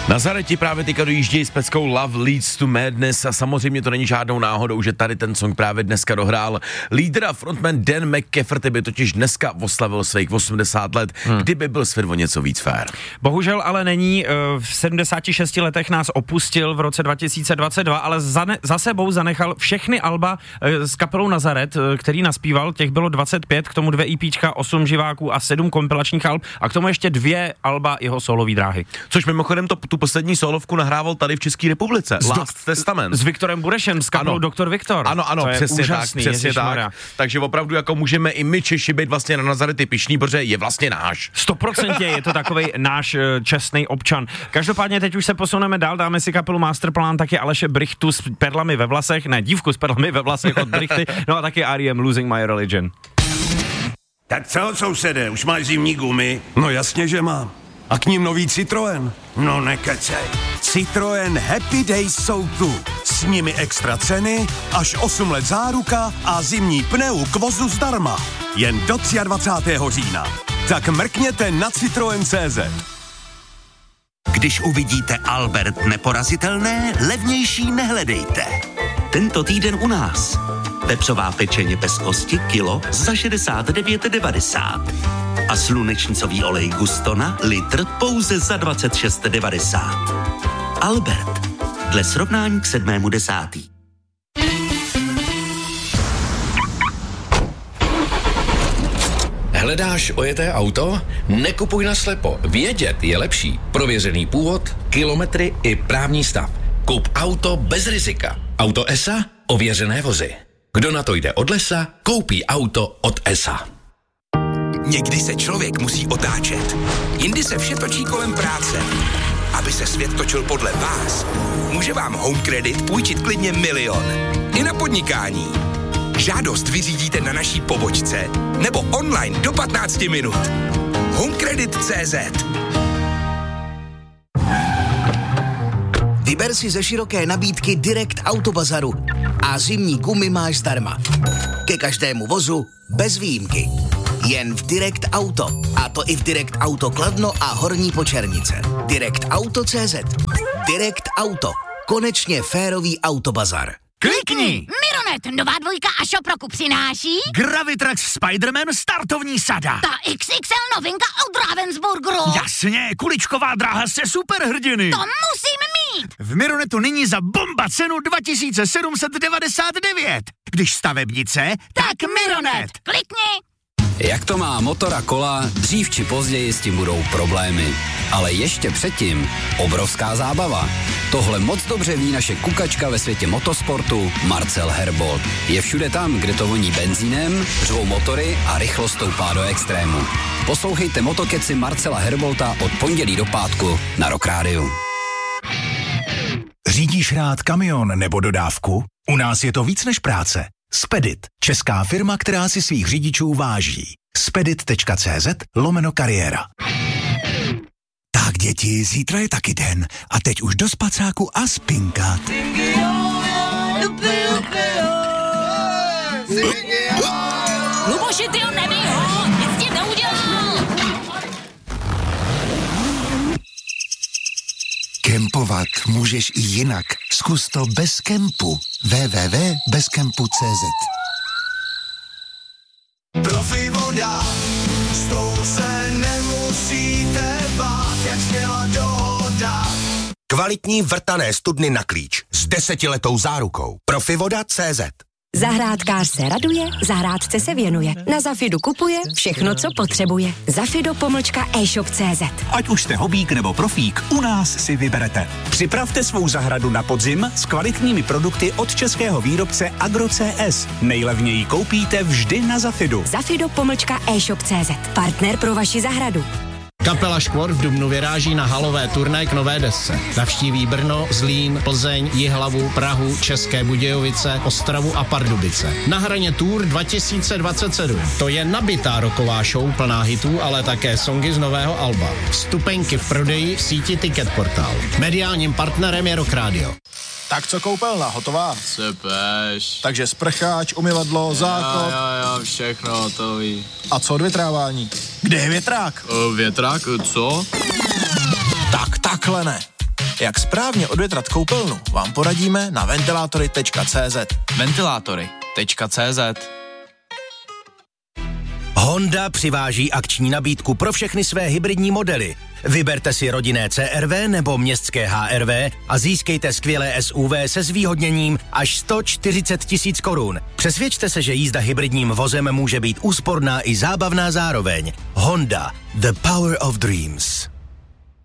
Nazareti právě teďka dojíždějí s peckou Love Leads to Madness a samozřejmě to není žádnou náhodou, že tady ten song právě dneska dohrál lídr a frontman Dan McCafferty by totiž dneska oslavil svých 80 let, kdyby byl svět o něco víc fair. Bohužel ale není, v 76 letech nás opustil v roce 2022, ale za sebou zanechal všechny alba s kapelou Nazaret, který naspíval, těch bylo 25, k tomu 2 EPčka, 8 živáků a 7 kompilačních alb a k tomu ještě 2 alba jeho solový dráhy. Což mimochodem tu poslední solovku nahrával tady v České republice, Last Testament. S Viktorem Burešem, s kapelou Doktor Viktor. Ano, přesně úžasný, tak, přesně tak. Takže opravdu jako můžeme i my Češi být vlastně na Nazarety pyšní, protože je vlastně náš. 100% je to takovej náš čestný občan. Každopádně teď už se posuneme dál, dáme si kapelu Masterplan, taky Aleše Brichtu s perlami ve vlasech, ne, dívku s perlami ve vlasech od Brichty, no a taky R.E.M. Losing My Religion. Tak co, sousede, už máš zimní gumy? No jasně, že mám. A k ním nový Citroën. No nekecej. Citroën Happy Days jsou tu. S nimi extra ceny, až 8 let záruka a zimní pneu k vozu zdarma. Jen do 23. října. Tak mrkněte na Citroën.cz. Když uvidíte Albert neporazitelné, levnější nehledejte. Tento týden u nás. Pepřová pečeně bez kosti kilo za 69,90. A slunečnicový olej Gustona litr pouze za 26,90. Albert. Dle srovnání k 7.10. Hledáš ojeté auto? Nekupuj naslepo. Vědět je lepší. Prověřený původ, kilometry i právní stav. Kup auto bez rizika. Auto ESA? Ověřené vozy. Kdo na to jde od lesa, koupí auto od ESA. Někdy se člověk musí otáčet. Jindy se vše točí kolem práce. Aby se svět točil podle vás, může vám Home Credit půjčit klidně 1 000 000. I na podnikání. Žádost vyřídíte na naší pobočce nebo online do 15 minut. Homecredit.cz. Vyber si ze široké nabídky Direct Autobazaru a zimní gumy máš zdarma. Ke každému vozu bez výjimky. Jen v Direct Auto. A to i v Direct Auto Kladno a Horní Počernice. Direct Auto.cz. Direct Auto. Konečně férový autobazar. Klikni! Mironet, nová 2 a Šoproku přináší Gravitrax Spider-Man startovní sada. Ta XXL novinka od Ravensburgeru. Jasně, kuličková dráha se superhrdiny. To musím mít. V Mironetu nyní za bomba cenu 2799. Když stavebnice, tak Mironet. Klikni. Jak to má motor a kola, dřív či později s tím budou problémy. Ale ještě předtím obrovská zábava. Tohle moc dobře ví naše kukačka ve světě motosportu Marcel Herbold. Je všude tam, kde to voní benzínem, řvou motory a rychlost stoupá do extrému. Poslouchejte Motokeci Marcela Herbolta od pondělí do pátku na Rock Rádiu. Řídíš rád kamion nebo dodávku? U nás je to víc než práce. Spedit, česká firma, která si svých řidičů váží. Spedit.cz/kariéra. Tak děti, zítra je taky den. A teď už do spacáku a spinkat. Luboši, ty ho nebij ho, nic ti neudělal. Kempovat můžeš i jinak. Zkus to bez kempu. www.bezkempu.cz. Profi voda, s tou se nemusíte bát, jak zněla dohoda. Kvalitní vrtané studny na klíč s 10letou zárukou. Profivoda.cz. Zahrádkář se raduje, zahrádce se věnuje. Na Zafidu kupuje všechno, co potřebuje. Zafido-e-shop.cz. Ať už jste hobík nebo profík, u nás si vyberete. Připravte svou zahradu na podzim s kvalitními produkty od českého výrobce Agro.cs. Nejlevněji koupíte vždy na Zafidu. Zafido-e-shop.cz. Partner pro vaši zahradu. Kapela Škvor v dubnu vyráží na halové turné k nové desce. Navštíví Brno, Zlín, Plzeň, Jihlavu, Prahu, České Budějovice, Ostravu a Pardubice. Na hraně Tour 2027. To je nabitá rocková show plná hitů, ale také songy z nového alba. Vstupenky v prodeji v síti Ticket Portal. Mediálním partnerem je Rock Radio. Tak co koupelna, hotová? Sypeš. Takže sprcháč, umyvadlo, záchod. Jo, všechno hotový. A co odvětrávání? Kde je větrák? Větrák? Co? Tak takhle ne. Jak správně odvětrat koupelnu, vám poradíme na ventilátory.cz. Ventilátory.cz. Honda přiváží akční nabídku pro všechny své hybridní modely. Vyberte si rodinné CR-V nebo městské HR-V a získejte skvělé SUV se zvýhodněním až 140 000 korun. Přesvědčte se, že jízda hybridním vozem může být úsporná i zábavná zároveň. Honda, the power of dreams.